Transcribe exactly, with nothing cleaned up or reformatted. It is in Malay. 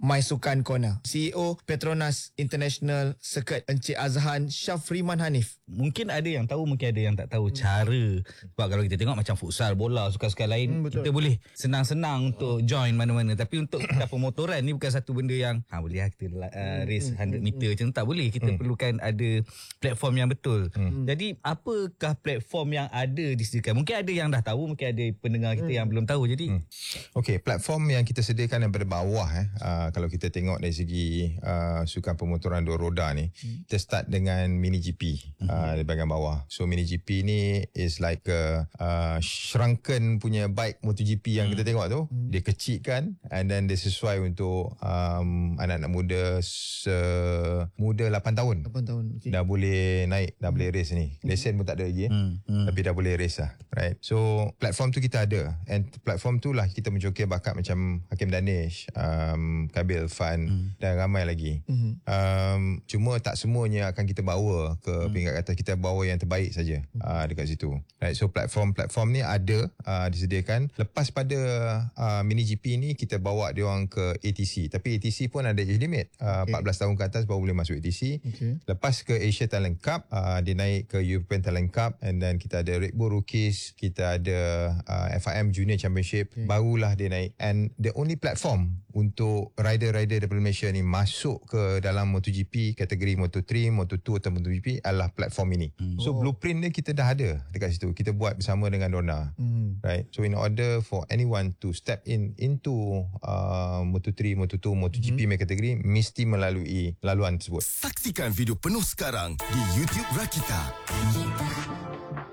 My Sukan Corner. C E O Petronas International Circuit Encik Azhan Syafriman Hanif. Mungkin ada yang tahu, mungkin ada yang tak tahu hmm. cara. Sebab kalau kita tengok macam futsal, bola, sukan-sukan lain, hmm, kita boleh senang-senang untuk join mana-mana. Tapi untuk kita pemotoran ni bukan satu benda yang ha, boleh lah kita uh, race one hundred meter macam tu. Tak boleh. Kita hmm. perlukan ada platform yang betul. Hmm. Jadi apakah platform yang ada disediakan? Mungkin ada yang dah tahu, mungkin ada pendengar kita hmm. yang belum tahu. Jadi hmm. Okey, platform yang kita sediakan daripada bawah eh uh, kalau kita tengok dari segi uh, sukan pemotoran dua roda ni, hmm. kita start dengan mini G P hmm. uh, di bahagian bawah. So mini G P ni is like a uh, shrunken punya bike MotoGP yang hmm. kita tengok tu. Hmm. Dia kecilkan and then dia sesuai untuk um, anak-anak muda semuda lapan tahun. lapan tahun. Okay. Dah boleh naik, dah hmm. boleh race ni. Lesen pun tak ada lagi. Hmm. Hmm. Tapi dah boleh race lah. Right. So platform tu kita ada, and platform tu lah kita mencokir bakat macam Hakim Danish, um, Kabil Fan hmm. dan ramai lagi. Hmm. Um, cuma tak semuanya akan kita bawa ke hmm. peringkat atas. Kita bawa yang terbaik saja hmm. uh, dekat situ. Right. So platform-platform ni ada uh, disediakan. Lepas pada uh, mini G P ni kita bawa dia orang ke A T C. Tapi A T C pun ada age limit. Uh, okay. empat belas tahun ke atas baru boleh masuk A T C. Okay. Lepas ke Asia Talent Cup, uh, dia naik ke European Talent Cup, and then kita ada Red Bull Rookies, kita ada uh, F I M Junior Championship. Okay. Barulah dia naik. And the only platform untuk rider-rider daripada Malaysia ni masuk ke dalam MotoGP kategori Moto three, Moto two atau MotoGP adalah platform ini. Hmm. So oh. blueprint dia kita dah ada dekat situ. Kita buat bersama dengan Dorna. Hmm. Right. So in order for anyone to step in into uh, Moto three, Moto two, MotoGP hmm. kategori, mesti melalui laluan tersebut. Saksikan video penuh sekarang di YouTube Rakita. Rakita.